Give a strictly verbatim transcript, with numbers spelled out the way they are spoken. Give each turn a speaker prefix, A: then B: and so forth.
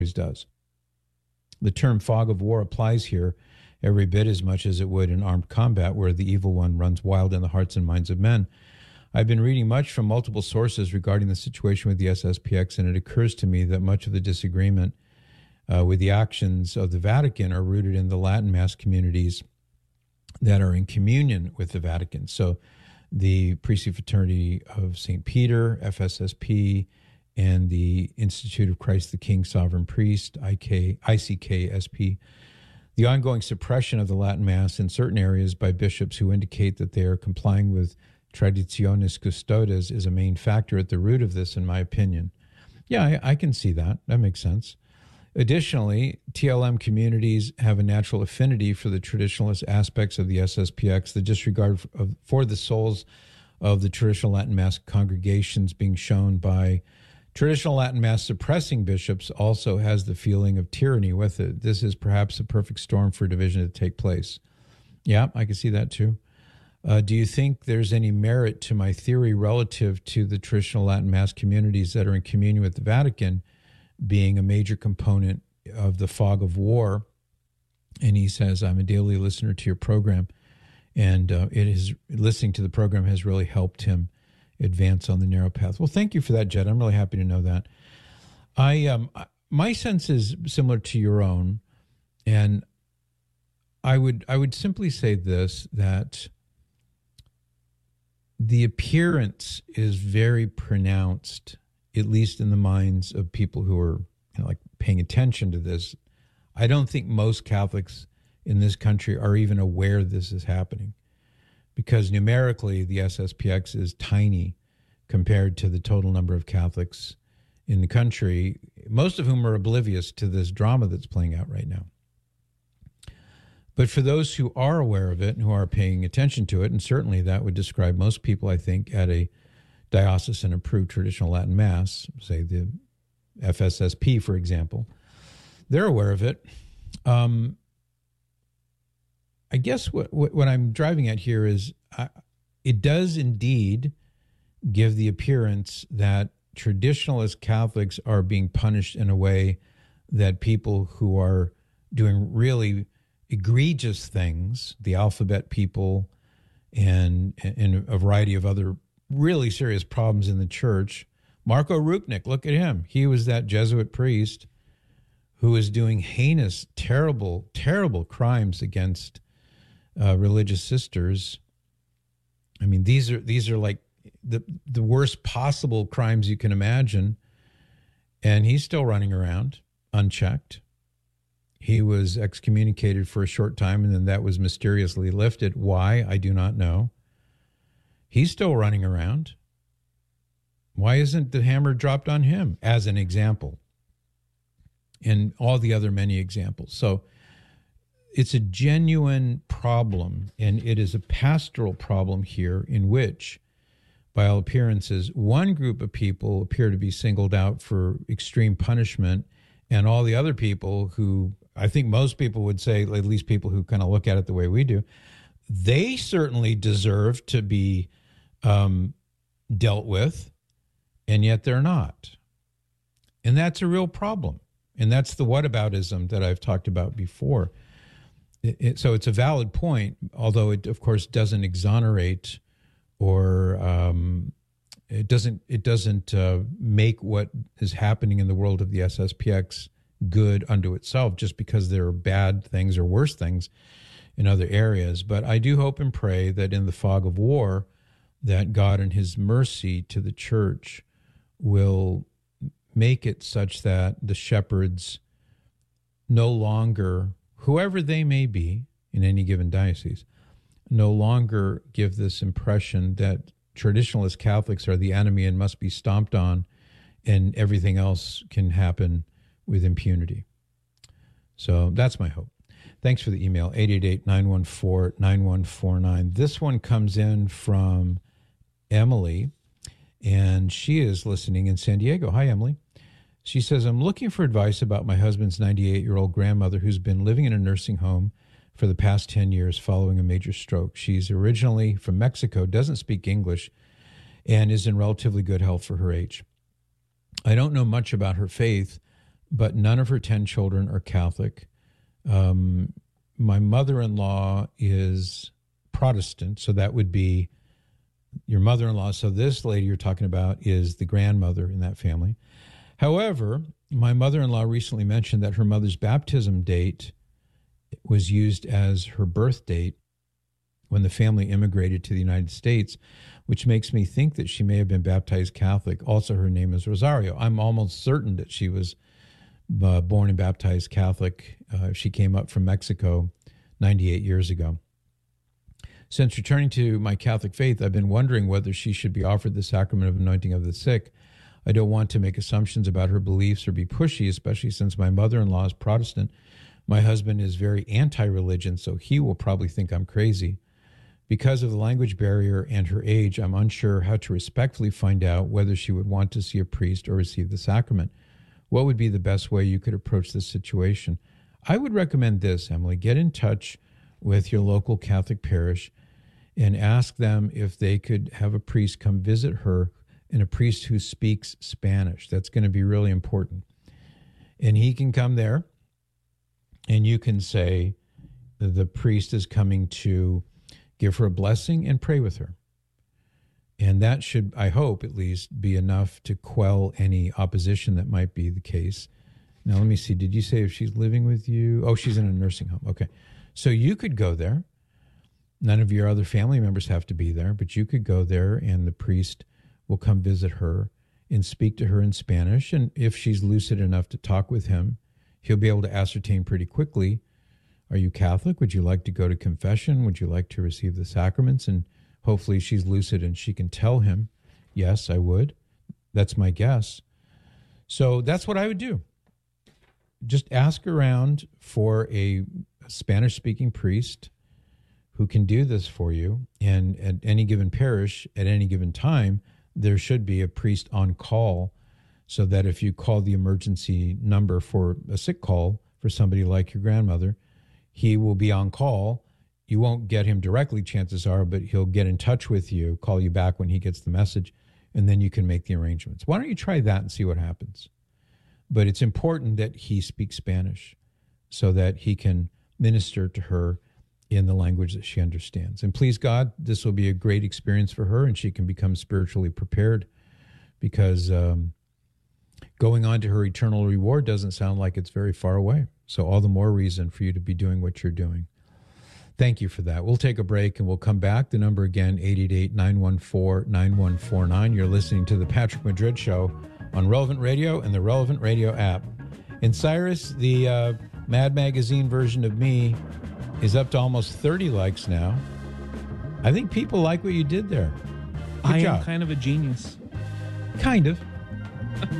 A: does. The term fog of war applies here every bit as much as it would in armed combat, where the evil one runs wild in the hearts and minds of men. I've been reading much from multiple sources regarding the situation with the S S P X, and it occurs to me that much of the disagreement uh, with the actions of the Vatican are rooted in the Latin Mass communities that are in communion with the Vatican. So the Priestly Fraternity of Saint Peter, F S S P, and the Institute of Christ the King Sovereign Priest, I C K S P. The ongoing suppression of the Latin Mass in certain areas by bishops who indicate that they are complying with Traditionis Custodes is a main factor at the root of this, in my opinion. Yeah, I, I can see that. That makes sense. Additionally, T L M communities have a natural affinity for the traditionalist aspects of the S S P X. The disregard of, for the souls of the traditional Latin Mass congregations being shown by traditional Latin Mass suppressing bishops also has the feeling of tyranny with it. This is perhaps a perfect storm for division to take place. Yeah, I can see that too. Uh, do you think there's any merit to my theory relative to the traditional Latin Mass communities that are in communion with the Vatican being a major component of the fog of war? And he says, I'm a daily listener to your program, and uh, it is listening to the program has really helped him advance on the narrow path. Well, thank you for that, Jed. I'm really happy to know that. I um, my sense is similar to your own, and I would I would simply say this, that the appearance is very pronounced, at least in the minds of people who are, you know, like paying attention to this. I don't think most Catholics in this country are even aware this is happening, because numerically the S S P X is tiny compared to the total number of Catholics in the country, most of whom are oblivious to this drama that's playing out right now. But for those who are aware of it and who are paying attention to it, and certainly that would describe most people, I think, at a diocesan approved traditional Latin Mass, say the F S S P, for example, they're aware of it. Um, I guess what, what, what I'm driving at here is uh, it does indeed give the appearance that traditionalist Catholics are being punished in a way that people who are doing really egregious things, the alphabet people and, and a variety of other really serious problems in the church. Marco Rupnik, look at him. He was that Jesuit priest who was doing heinous, terrible, terrible crimes against uh, religious sisters. I mean, these are these are like the the worst possible crimes you can imagine, and he's still running around unchecked. He was excommunicated for a short time, and then that was mysteriously lifted. Why? I do not know. He's still running around. Why isn't the hammer dropped on him, as an example? And all the other many examples. So it's a genuine problem, and it is a pastoral problem here in which, by all appearances, one group of people appear to be singled out for extreme punishment, and all the other people who, I think most people would say, at least people who kind of look at it the way we do, they certainly deserve to be um, dealt with, and yet they're not. And that's a real problem. And that's the whataboutism that I've talked about before. It, it, so it's a valid point, although it, of course, doesn't exonerate or um, it doesn't it doesn't uh, make what is happening in the world of the S S P X good unto itself, just because there are bad things or worse things in other areas. But I do hope and pray that in the fog of war, that God in his mercy to the church will make it such that the shepherds no longer, whoever they may be in any given diocese, no longer give this impression that traditionalist Catholics are the enemy and must be stomped on, and everything else can happen with impunity. So that's my hope. Thanks for the email, eight eight eight, nine one four, nine one four nine. This one comes in from Emily, and she is listening in San Diego. Hi, Emily. She says, I'm looking for advice about my husband's ninety-eight-year-old grandmother who's been living in a nursing home for the past ten years following a major stroke. She's originally from Mexico, doesn't speak English, and is in relatively good health for her age. I don't know much about her faith, but none of her ten children are Catholic. Um, my mother-in-law is Protestant, so that would be your mother-in-law. So this lady you're talking about is the grandmother in that family. However, my mother-in-law recently mentioned that her mother's baptism date was used as her birth date when the family immigrated to the United States, which makes me think that she may have been baptized Catholic. Also, her name is Rosario. I'm almost certain that she was uh, born and baptized Catholic. Uh, she came up from Mexico ninety-eight years ago. Since returning to my Catholic faith, I've been wondering whether she should be offered the sacrament of anointing of the sick. I don't want to make assumptions about her beliefs or be pushy, especially since my mother-in-law is Protestant. My husband is very anti-religion, so he will probably think I'm crazy. Because of the language barrier and her age, I'm unsure how to respectfully find out whether she would want to see a priest or receive the sacrament. What would be the best way you could approach this situation? I would recommend this, Emily. Get in touch with your local Catholic parish and ask them if they could have a priest come visit her, and a priest who speaks Spanish. That's going to be really important. And he can come there, and you can say the priest is coming to give her a blessing and pray with her. And that should, I hope at least, be enough to quell any opposition that might be the case. Now, let me see. Did you say if she's living with you? Oh, she's in a nursing home. Okay. So you could go there. None of your other family members have to be there, but you could go there and the priest will come visit her and speak to her in Spanish. And if she's lucid enough to talk with him, he'll be able to ascertain pretty quickly, are you Catholic? Would you like to go to confession? Would you like to receive the sacraments? And hopefully she's lucid and she can tell him, yes, I would. That's my guess. So that's what I would do. Just ask around for a Spanish-speaking priest who can do this for you. And at any given parish, at any given time, there should be a priest on call so that if you call the emergency number for a sick call for somebody like your grandmother, he will be on call. You won't get him directly, chances are, but he'll get in touch with you, call you back when he gets the message, and then you can make the arrangements. Why don't you try that and see what happens? But it's important that he speaks Spanish so that he can minister to her in the language that she understands. And please God, this will be a great experience for her and she can become spiritually prepared, because um, going on to her eternal reward doesn't sound like it's very far away. So all the more reason for you to be doing what you're doing. Thank you for that. We'll take a break and we'll come back. The number again, eight eight eight, nine one four, nine one four nine. You're listening to The Patrick Madrid Show on Relevant Radio and the Relevant Radio app. And Cyrus, the uh, Mad Magazine version of me, is up to almost thirty likes now. I think people like what you did there. Good
B: I
A: job.
B: am kind of a genius.
A: Kind of.